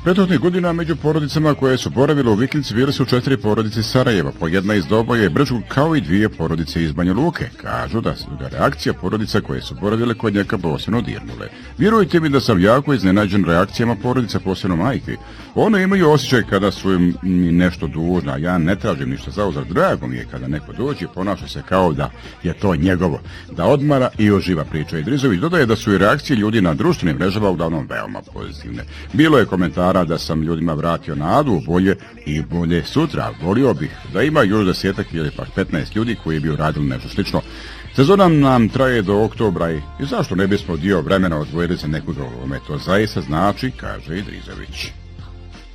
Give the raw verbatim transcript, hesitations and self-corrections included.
Prethodnih godina među porodicama koje su boravile u Vikendici bile su četiri porodice iz Sarajeva, po jedna iz Doboja i Brčkog, kao i dvije porodice iz Banja Luke. Kažu da su ga reakcija porodica koje su boravile kod njega posebno dirnule. Vjerujte mi da sam jako iznenađen reakcijama porodica, posebno majke. One imaju osjećaj kada su im nešto dužna, ja ne tražim ništa zauzvrat, drago mi je kada neko dođe, ponaša se kao da je to njegovo, da odmara i uživa, priča Idrizović. Dodaje da su i reakcije ljudi na društvenim mrežama uglavnom veoma pozitivne. Bilo je komentara da sam ljudima vratio nadu u bolje i bolje sutra. Volio bih da ima još desetak ili pak petnaest ljudi koji bi uradili nešto slično. Sezona nam traje do oktobra i, i zašto ne bismo dio vremena odvojili za neku drugu? To zaista znači, kaže Idrizović.